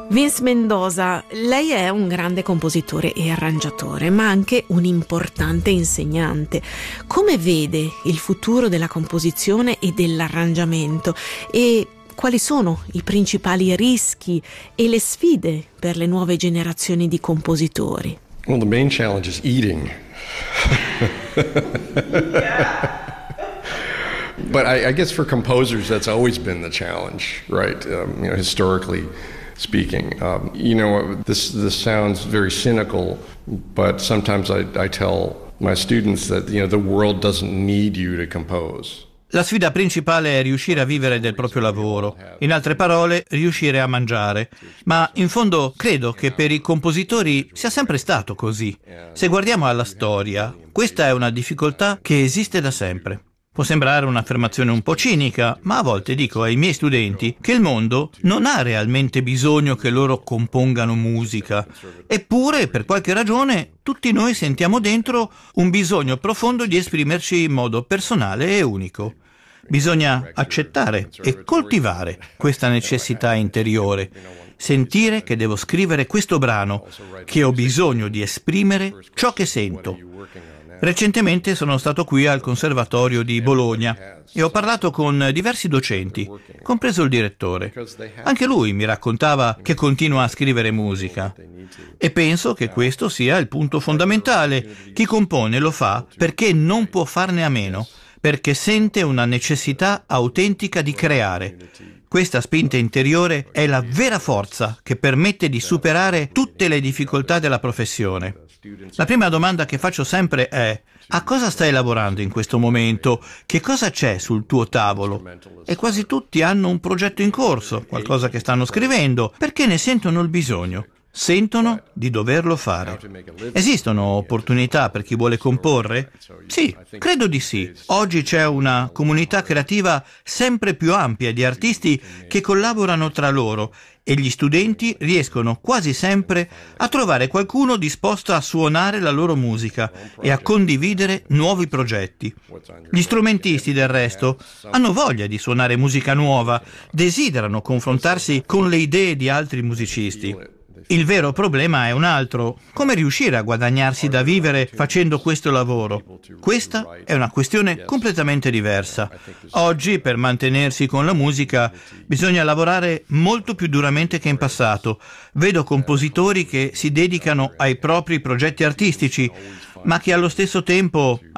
Vince Mendoza, lei è un grande compositore e arrangiatore, ma anche un importante insegnante. Come vede il futuro della composizione e dell'arrangiamento e quali sono i principali rischi e le sfide per le nuove generazioni di compositori? Well, the main challenge is eating. But I guess for composers, that's always been the challenge, right? Historically speaking. This sounds very cynical, but sometimes I tell my students that the world doesn't need you to compose. La sfida principale è riuscire a vivere del proprio lavoro, in altre parole, riuscire a mangiare. Ma in fondo credo che per i compositori sia sempre stato così. Se guardiamo alla storia, questa è una difficoltà che esiste da sempre. Può sembrare un'affermazione un po' cinica, ma a volte dico ai miei studenti che il mondo non ha realmente bisogno che loro compongano musica. Eppure, per qualche ragione, tutti noi sentiamo dentro un bisogno profondo di esprimerci in modo personale e unico. Bisogna accettare e coltivare questa necessità interiore, sentire che devo scrivere questo brano, che ho bisogno di esprimere ciò che sento. Recentemente sono stato qui al Conservatorio di Bologna e ho parlato con diversi docenti, compreso il direttore. Anche lui mi raccontava che continua a scrivere musica. E penso che questo sia il punto fondamentale. Chi compone lo fa perché non può farne a meno, perché sente una necessità autentica di creare. Questa spinta interiore è la vera forza che permette di superare tutte le difficoltà della professione. La prima domanda che faccio sempre è: a cosa stai lavorando in questo momento? Che cosa c'è sul tuo tavolo? E quasi tutti hanno un progetto in corso, qualcosa che stanno scrivendo, perché ne sentono il bisogno. Sentono di doverlo fare. Esistono opportunità per chi vuole comporre? Sì, credo di sì. Oggi c'è una comunità creativa sempre più ampia di artisti che collaborano tra loro e gli studenti riescono quasi sempre a trovare qualcuno disposto a suonare la loro musica e a condividere nuovi progetti. Gli strumentisti, del resto, hanno voglia di suonare musica nuova, desiderano confrontarsi con le idee di altri musicisti. Il vero problema è un altro: come riuscire a guadagnarsi da vivere facendo questo lavoro? Questa è una questione completamente diversa. Oggi, per mantenersi con la musica, bisogna lavorare molto più duramente che in passato. Vedo compositori che si dedicano ai propri progetti artistici, ma che allo stesso tempo